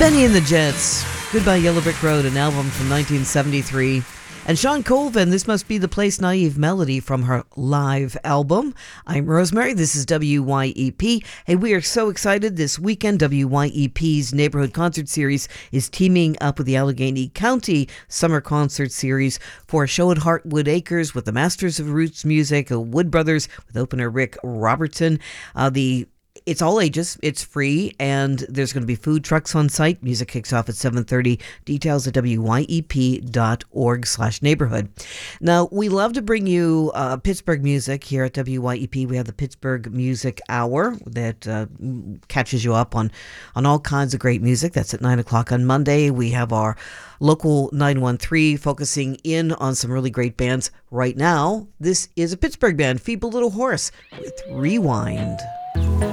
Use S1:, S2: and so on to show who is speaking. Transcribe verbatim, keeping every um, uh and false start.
S1: Benny and the Jets, Goodbye Yellow Brick Road, an album from nineteen seventy-three. And Sean Colvin, This Must Be the Place, Naive Melody from her live album. I'm Rosemary. This is W Y E P. Hey, we are so excited. This weekend, W Y E P's Neighborhood Concert Series is teaming up with the Allegheny County Summer Concert Series for a show at Heartwood Acres with the Masters of Roots Music, Wood Brothers with opener Rick Robertson. Uh, the It's all ages, it's free, and there's going to be food trucks on site. Music kicks off at seven thirty. Details at W Y E P dot org slash neighborhood. Now, we love to bring you uh, Pittsburgh music here at W Y E P. We have the Pittsburgh Music Hour that uh, catches you up on, on all kinds of great music. That's at nine o'clock on Monday. We have our local nine one three focusing in on some really great bands. Right now, this is a Pittsburgh band, Feeble Little Horse, with Rewind.